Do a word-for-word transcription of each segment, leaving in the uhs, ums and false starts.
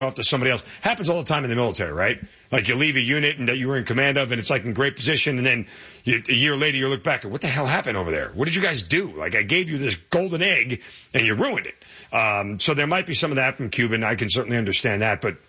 off to somebody else. Happens all the time in the military, right? Like you leave a unit and that you were in command of, and it's like in great position, and then you, a year later you look back and what the hell happened over there? What did you guys do? Like I gave you this golden egg and you ruined it. Um, so there might be some of that from Cuban. I can certainly understand that, but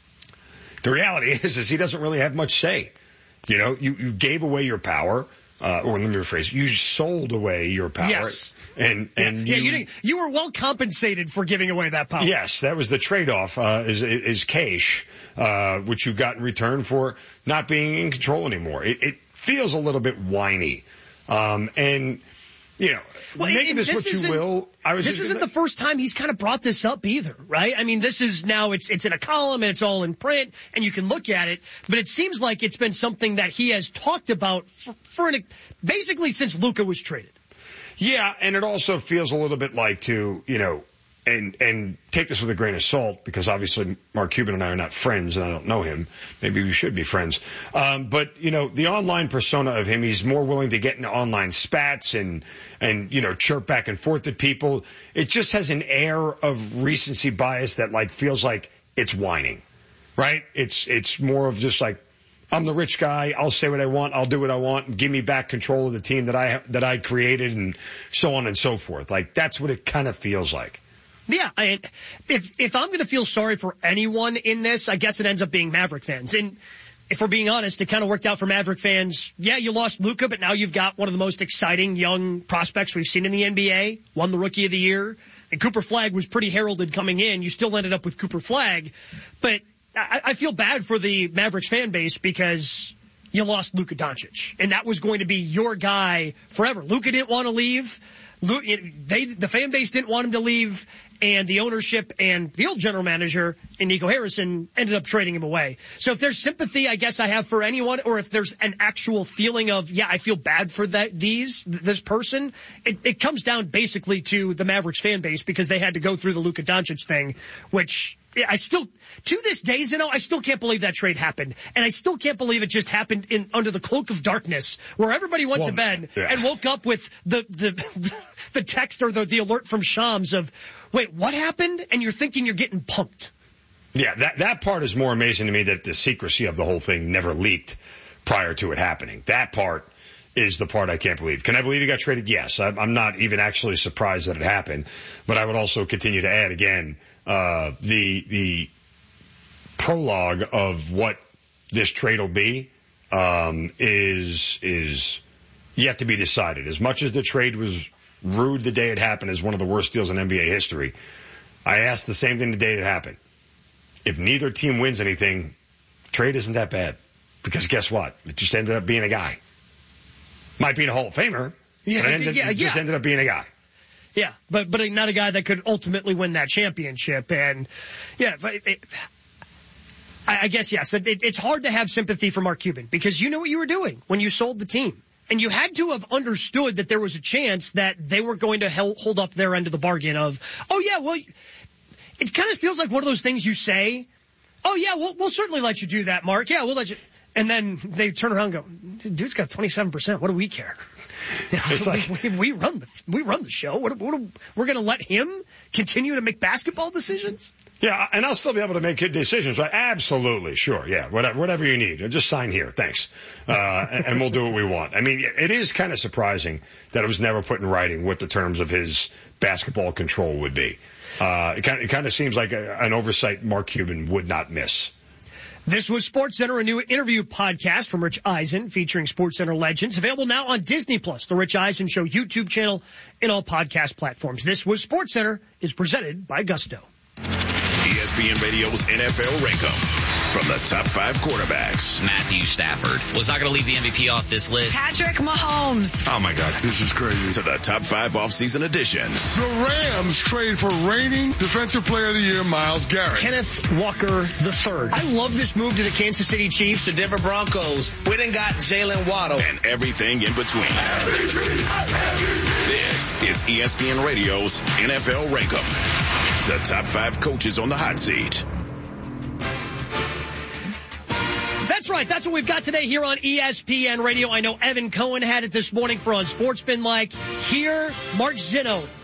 the reality is, is he doesn't really have much say. You know, you, you gave away your power, uh, or let me rephrase, you sold away your power. Yes. And, and yeah, you, yeah, you, didn't, you were well compensated for giving away that power. Yes, that was the trade-off, uh, is, is cash, uh, which you got in return for not being in control anymore. It, it feels a little bit whiny. Um, and, you know, well, make and this, this what you will. I was this isn't gonna... the first time he's kind of brought this up either, right? I mean, this is now, it's it's in a column and it's all in print and you can look at it, but it seems like it's been something that he has talked about for, for an, basically since Luka was traded. Yeah, and it also feels a little bit like to, you know, and and take this with a grain of salt, because obviously Mark Cuban and I are not friends, and I don't know him. Maybe we should be friends. Um, but, you know, the online persona of him, he's more willing to get into online spats and, and, you know, chirp back and forth at people. It just has an air of recency bias that, like, feels like it's whining, right? It's it's more of just like, I'm the rich guy. I'll say what I want. I'll do what I want. And give me back control of the team that I that I created, and so on and so forth. Like, that's what it kind of feels like. Yeah, I, if if I'm going to feel sorry for anyone in this, I guess it ends up being Maverick fans. And if we're being honest, it kind of worked out for Maverick fans. Yeah, you lost Luka, but now you've got one of the most exciting young prospects we've seen in the N B A. Won the Rookie of the Year. And Cooper Flagg was pretty heralded coming in. You still ended up with Cooper Flagg. But I, I feel bad for the Mavericks fan base because you lost Luka Doncic. And that was going to be your guy forever. Luka didn't want to leave. They, the fan base didn't want him to leave, and the ownership and the old general manager, and Nico Harrison, ended up trading him away. So if there's sympathy, I guess I have for anyone, or if there's an actual feeling of, yeah, I feel bad for that, these, this person, it, it comes down basically to the Mavericks fan base, because they had to go through the Luka Doncic thing, which I still, to this day, you know, I still can't believe that trade happened. And I still can't believe it just happened in under the cloak of darkness, where everybody went well, to bed yeah. and woke up with the, the, the text or the, the alert from Shams of, wait, what happened? And you're thinking you're getting punked. Yeah, that, that part is more amazing to me, that the secrecy of the whole thing never leaked prior to it happening. That part is the part I can't believe. Can I believe he got traded? Yes. I'm not even actually surprised that it happened. But I would also continue to add again, uh, the, the prologue of what this trade will be, um, is, is yet to be decided. As much as the trade was rude the day it happened, as one of the worst deals in N B A history, I asked the same thing the day it happened. If neither team wins anything, trade isn't that bad. Because guess what? It just ended up being a guy. Might be a Hall of Famer, yeah, but it, ended, yeah, it just yeah. ended up being a guy. Yeah, but but not a guy that could ultimately win that championship. And, yeah, it, it, I, I guess, yes, it, it's hard to have sympathy for Mark Cuban, because you know what you were doing when you sold the team. And you had to have understood that there was a chance that they were going to hold up their end of the bargain of, oh, yeah, well, it kind of feels like one of those things you say, oh, yeah, we'll, we'll certainly let you do that, Mark. Yeah, we'll let you. And then they turn around and go, dude's got twenty-seven percent. What do we care? It's like, we, we run the we run the show. What, what, we're going to let him continue to make basketball decisions? Yeah, and I'll still be able to make good decisions, right? Absolutely, sure, yeah, whatever, whatever you need. Just sign here, thanks, uh, and, and we'll do what we want. I mean, it is kind of surprising that it was never put in writing what the terms of his basketball control would be. Uh, it kind of, it kind of seems like a, an oversight Mark Cuban would not miss. This was SportsCenter, a new interview podcast from Rich Eisen featuring SportsCenter legends. Available now on Disney Plus, the Rich Eisen Show YouTube channel, and all podcast platforms. This was SportsCenter, is presented by Gusto. E S P N Radio's N F L Rankum. From the top five quarterbacks. Matthew Stafford was not going to leave the M V P off this list. Patrick Mahomes. Oh, my God. This is crazy. To the top five offseason additions. The Rams trade for reigning Defensive Player of the Year, Myles Garrett. Kenneth Walker the third. I love this move to the Kansas City Chiefs. The Denver Broncos. We done got Jalen Waddle. And everything in between. This is E S P N Radio's N F L Rankum. The top five coaches on the hot seat. That's right. That's what we've got today here on E S P N Radio. I know Evan Cohen had it this morning for On Sportsman Mike. Here, Mark Zinno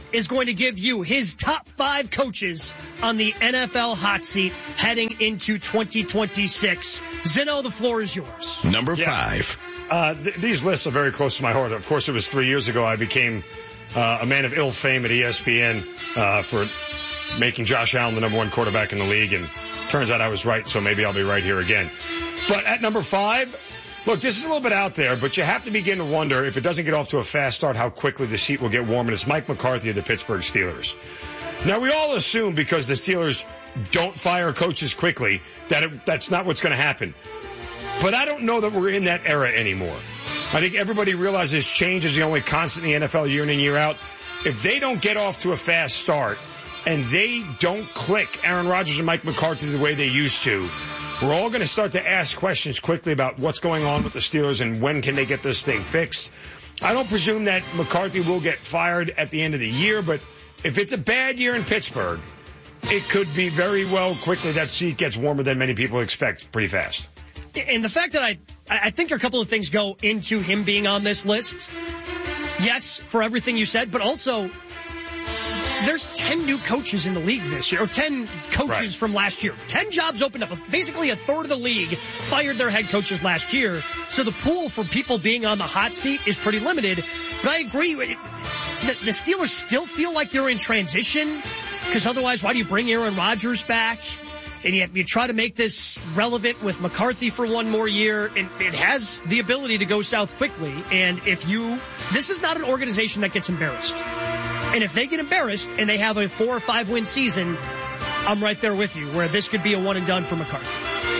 is going to give you his top five coaches on the N F L hot seat heading into twenty twenty-six. Zeno, the floor is yours. Number yeah. five. Uh, th- these lists are very close to my heart. Of course, it was three years ago I became uh, a man of ill fame at E S P N uh, for making Josh Allen the number one quarterback in the league, and turns out I was right, so maybe I'll be right here again. But at number five, look, this is a little bit out there, but you have to begin to wonder if it doesn't get off to a fast start how quickly the seat will get warm, and it's Mike McCarthy of the Pittsburgh Steelers. Now, we all assume because the Steelers don't fire coaches quickly that it, that's not what's going to happen. But I don't know that we're in that era anymore. I think everybody realizes change is the only constant in the N F L year in and year out. If they don't get off to a fast start and they don't click Aaron Rodgers and Mike McCarthy the way they used to, we're all going to start to ask questions quickly about what's going on with the Steelers and when can they get this thing fixed. I don't presume that McCarthy will get fired at the end of the year, but if it's a bad year in Pittsburgh, it could be very well quickly that seat gets warmer than many people expect pretty fast. And the fact that I, I think a couple of things go into him being on this list. Yes, for everything you said, but also there's ten new coaches in the league this year, or ten coaches right. from last year. ten jobs opened up. Basically a third of the league fired their head coaches last year. So the pool for people being on the hot seat is pretty limited. But I agree. The, the Steelers still feel like they're in transition, because otherwise why do you bring Aaron Rodgers back? And yet you try to make this relevant with McCarthy for one more year, and it has the ability to go south quickly. And if you, this is not an organization that gets embarrassed. And if they get embarrassed and they have a four or five win season, I'm right there with you, where this could be a one and done for McCarthy.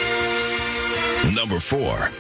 Number four.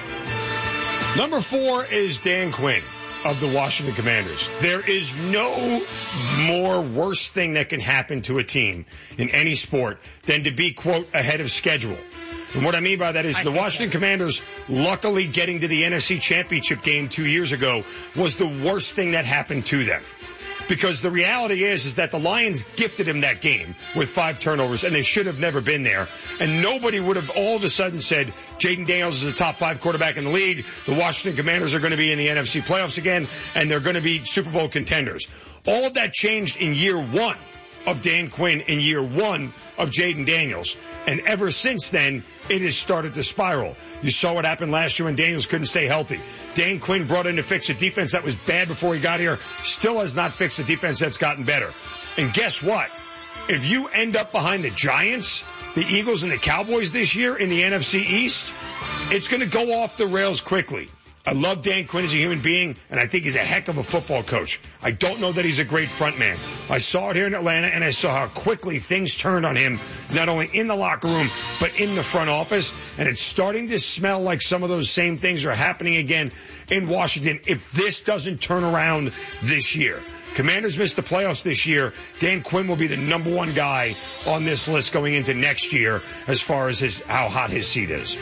Number four is Dan Quinn of the Washington Commanders. There is no more worse thing that can happen to a team in any sport than to be, quote, ahead of schedule. And what I mean by that is I the Washington that. Commanders luckily getting to the N F C Championship game two years ago was the worst thing that happened to them. Because the reality is, is that the Lions gifted him that game with five turnovers, and they should have never been there. And nobody would have all of a sudden said, Jayden Daniels is a top five quarterback in the league. The Washington Commanders are going to be in the N F C playoffs again, and they're going to be Super Bowl contenders. All of that changed in year one of Dan Quinn, in year one of Jayden Daniels. And ever since then, it has started to spiral. You saw what happened last year when Daniels couldn't stay healthy. Dan Quinn brought in to fix a defense that was bad before he got here. Still has not fixed a defense that's gotten better. And guess what? If you end up behind the Giants, the Eagles, and the Cowboys this year in the N F C East, it's going to go off the rails quickly. I love Dan Quinn as a human being, and I think he's a heck of a football coach. I don't know that he's a great front man. I saw it here in Atlanta, and I saw how quickly things turned on him, not only in the locker room, but in the front office. And it's starting to smell like some of those same things are happening again in Washington if this doesn't turn around this year. Commanders missed the playoffs this year. Dan Quinn will be the number one guy on this list going into next year as far as his how hot his seat is.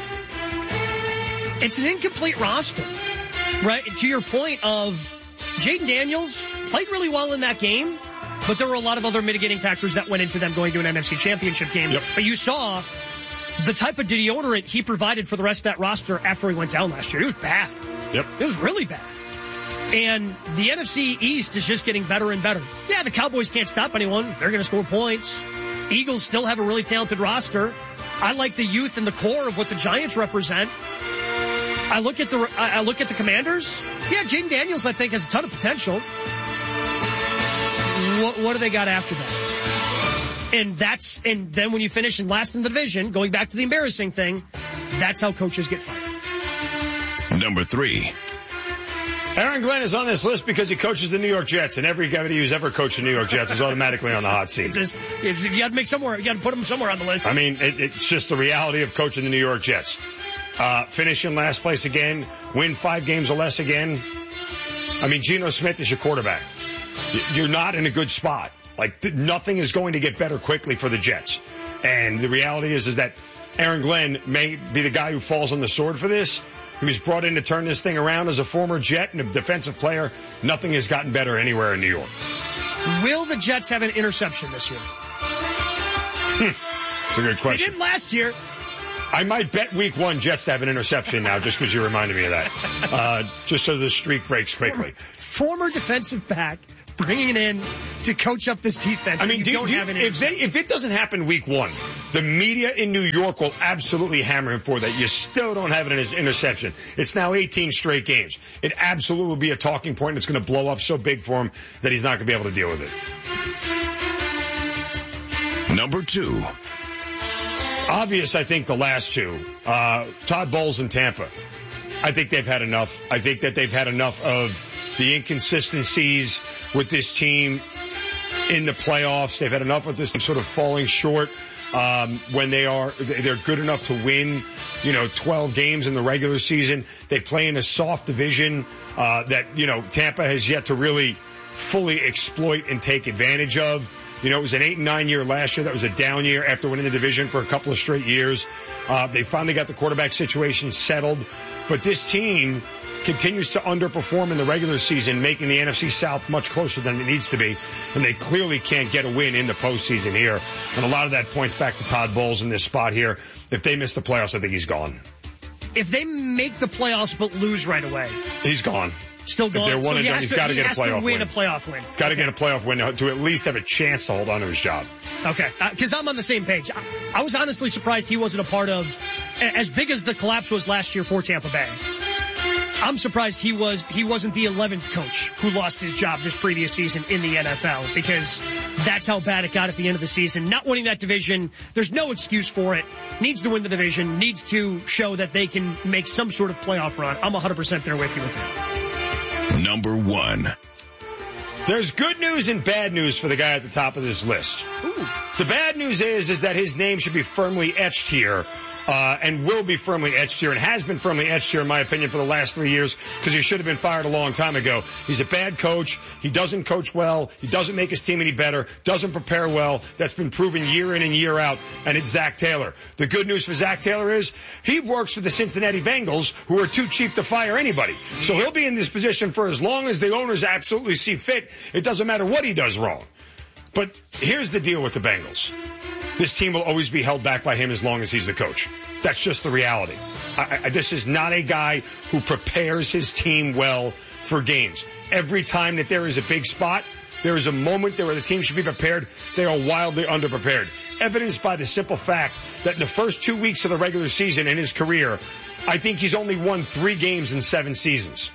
It's an incomplete roster, right? To your point of Jayden Daniels played really well in that game, but there were a lot of other mitigating factors that went into them going to an N F C Championship game. Yep. But you saw the type of deodorant he provided for the rest of that roster after he went down last year. It was bad. Yep. It was really bad. And the N F C East is just getting better and better. Yeah, the Cowboys can't stop anyone. They're going to score points. Eagles still have a really talented roster. I like the youth and the core of what the Giants represent. I look at the I look at the Commanders. Yeah, Jayden Daniels, I think, has a ton of potential. What, what do they got after that? And that's and then when you finish in last in the division, going back to the embarrassing thing, that's how coaches get fired. Number three. Aaron Glenn is on this list because he coaches the New York Jets, and everybody who's ever coached the New York Jets is automatically on the hot seat. Just, you got to make somewhere. You got to put them somewhere on the list. I mean, it, it's just the reality of coaching the New York Jets. Uh, finish in last place again, win five games or less again. I mean, Geno Smith is your quarterback. You're not in a good spot. Like, th- nothing is going to get better quickly for the Jets. And the reality is, is that Aaron Glenn may be the guy who falls on the sword for this. He was brought in to turn this thing around as a former Jet and a defensive player. Nothing has gotten better anywhere in New York. Will the Jets have an interception this year? It's a good question. They didn't last year. I might bet week one Jets to have an interception now just because you reminded me of that. Uh, just so the streak breaks quickly. Former, former defensive back bringing it in to coach up this defense. I mean, you do, don't do, have an if, they, if it doesn't happen week one, the media in New York will absolutely hammer him for that. You still don't have an interception. It's now eighteen straight games. It absolutely will be a talking point. It's going to blow up so big for him that he's not going to be able to deal with it. Number two. Obvious, I think, the last two. Uh, Todd Bowles in Tampa. I think they've had enough. I think that they've had enough of the inconsistencies with this team in the playoffs. They've had enough of this sort of falling short um, when they are they're good enough to win, you know, twelve games in the regular season. They play in a soft division uh, that, you know, Tampa has yet to really fully exploit and take advantage of. You know, it was an eight and nine year last year. That was a down year after winning the division for a couple of straight years. Uh, they finally got the quarterback situation settled. But this team continues to underperform in the regular season, making the N F C South much closer than it needs to be. And they clearly can't get a win in the postseason here. And a lot of that points back to Todd Bowles in this spot here. If they miss the playoffs, I think he's gone. If they make the playoffs but lose right away. He's gone. Still gone. If they're one so and he done, has he's to, got to he get a has playoff to win win. a playoff win. He's got to okay. get a playoff win to at least have a chance to hold on to his job. Okay. Because uh, I'm on the same page. I, I was honestly surprised he wasn't a part of, as big as the collapse was last year for Tampa Bay. I'm surprised he was he wasn't the eleventh coach who lost his job this previous season in the N F L, because that's how bad it got at the end of the season. Not winning that division, there's no excuse for it. Needs to win the division, needs to show that they can make some sort of playoff run. I'm one hundred percent there with you with that. Number one. There's good news and bad news for the guy at the top of this list. Ooh. The bad news is, is that his name should be firmly etched here, uh, and will be firmly etched here, and has been firmly etched here, in my opinion, for the last three years, because he should have been fired a long time ago. He's a bad coach. He doesn't coach well. He doesn't make his team any better. Doesn't prepare well. That's been proven year in and year out, and it's Zach Taylor. The good news for Zach Taylor is he works for the Cincinnati Bengals, who are too cheap to fire anybody. So he'll be in this position for as long as the owners absolutely see fit. It doesn't matter what he does wrong. But here's the deal with the Bengals. This team will always be held back by him as long as he's the coach. That's just the reality. I, I, this is not a guy who prepares his team well for games. Every time that there is a big spot, there is a moment there where the team should be prepared. They are wildly underprepared. Evidenced by the simple fact that in the first two weeks of the regular season in his career, I think he's only won three games in seven seasons.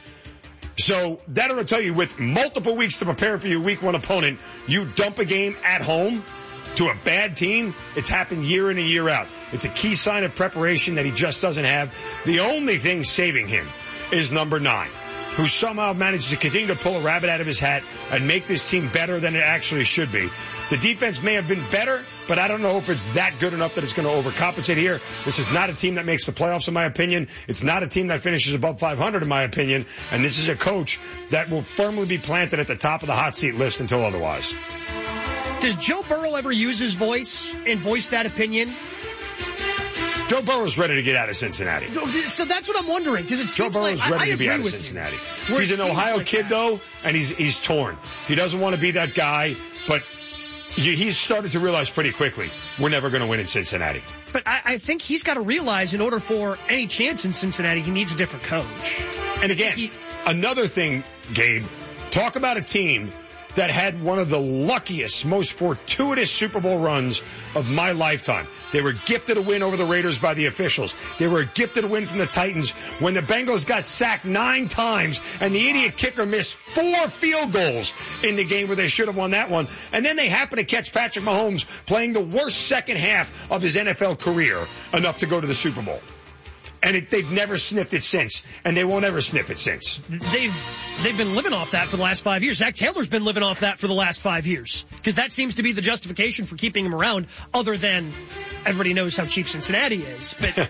So that ought to tell you, with multiple weeks to prepare for your week one opponent, you dump a game at home to a bad team. It's happened year in and year out. It's a key sign of preparation that he just doesn't have. The only thing saving him is number nine, who somehow managed to continue to pull a rabbit out of his hat and make this team better than it actually should be. The defense may have been better, but I don't know if it's that good enough that it's going to overcompensate here. This is not a team that makes the playoffs, in my opinion. It's not a team that finishes above five hundred, in my opinion. And this is a coach that will firmly be planted at the top of the hot seat list until otherwise. Does Joe Burrow ever use his voice and voice that opinion? Joe Burrow's ready to get out of Cincinnati. So that's what I'm wondering, because it Joe seems Burrow's like, ready I, I to be out of with Cincinnati. you. He's an Ohio like kid, that. though, and he's he's torn. He doesn't want to be that guy, but he's started to realize pretty quickly we're never going to win in Cincinnati. But I, I think he's got to realize, in order for any chance in Cincinnati, he needs a different coach. And again, he, another thing, Gabe, talk about a team that had one of the luckiest, most fortuitous Super Bowl runs of my lifetime. They were gifted a win over the Raiders by the officials. They were gifted a win from the Titans when the Bengals got sacked nine times and the idiot kicker missed four field goals in the game where they should have won that one. And then they happened to catch Patrick Mahomes playing the worst second half of his N F L career, enough to go to the Super Bowl. And it, they've never sniffed it since, and they won't ever sniff it since. They've they've been living off that for the last five years. Zach Taylor's been living off that for the last five years, because that seems to be the justification for keeping him around, other than everybody knows how cheap Cincinnati is. But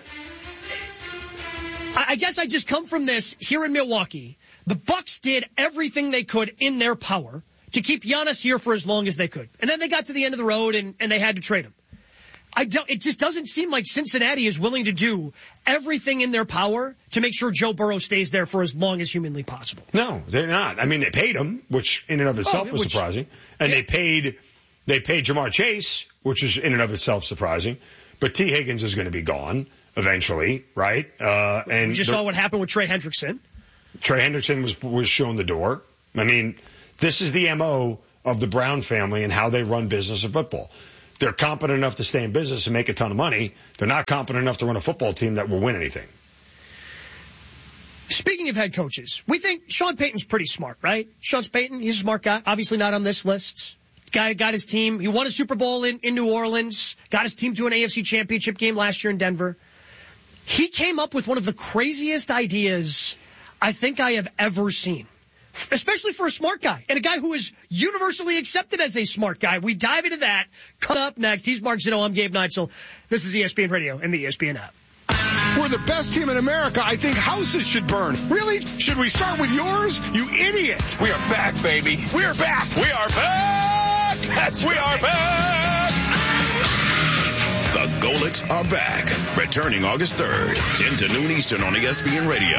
I, I guess I just come from this here in Milwaukee. The Bucks did everything they could in their power to keep Giannis here for as long as they could. And then they got to the end of the road, and, and they had to trade him. I don't, it just doesn't seem like Cincinnati is willing to do everything in their power to make sure Joe Burrow stays there for as long as humanly possible. No, they're not. I mean, they paid him, which in and of itself oh, was which, surprising. And yeah. they paid, they paid Jamar Chase, which is in and of itself surprising. But T. Higgins is going to be gone. eventually, right? Uh, and we just the, saw what happened with Trey Hendrickson. Trey Hendrickson was, was shown the door. I mean, this is the M O of the Brown family and how they run business in football. They're competent enough to stay in business and make a ton of money. They're not competent enough to run a football team that will win anything. Speaking of head coaches, we think Sean Payton's pretty smart, right? Sean Payton, he's a smart guy. Obviously not on this list. Guy got his team. He won a Super Bowl in, in New Orleans. Got his team to an A F C championship game last year in Denver. He came up with one of the craziest ideas I think I have ever seen. Especially for a smart guy, and a guy who is universally accepted as a smart guy. We dive into that. Cut up next. He's Mark Zeno. I'm Gabe Neitzel. This is E S P N Radio and the E S P N app. We're the best team in America. I think houses should burn. Really? Should we start with yours? You idiot. We are back, baby. We are back. We are back. That's we are back. The Golics are back. Returning August third, ten to noon Eastern on E S P N Radio.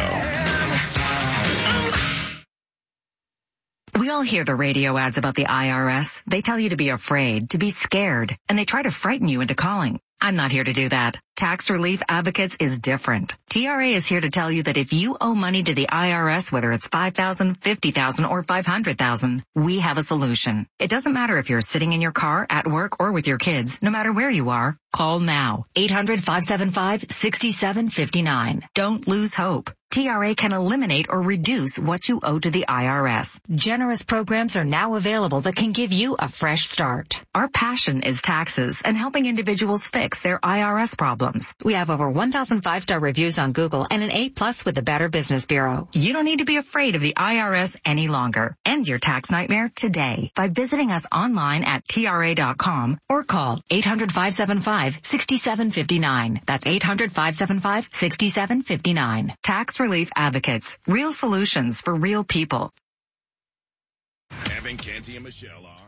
We all hear the radio ads about the I R S. They tell you to be afraid, to be scared, and they try to frighten you into calling. I'm not here to do that. Tax Relief Advocates is different. T R A is here to tell you that if you owe money to the I R S, whether it's five thousand dollars, fifty thousand dollars, or five hundred thousand dollars, we have a solution. It doesn't matter if you're sitting in your car, at work, or with your kids. No matter where you are, call now. eight hundred, five seven five, six seven five nine. Don't lose hope. T R A can eliminate or reduce what you owe to the I R S. Generous programs are now available that can give you a fresh start. Our passion is taxes and helping individuals fix their I R S problems. We have over one thousand five-star reviews on Google and an A plus with the Better Business Bureau. You don't need to be afraid of the I R S any longer. End your tax nightmare today by visiting us online at T R A dot com or call eight hundred, five seven five, six seven five nine. That's eight hundred, five seven five, six seven five nine. Tax Relief Advocates. Real solutions for real people. Evan, Canty, and Michelle are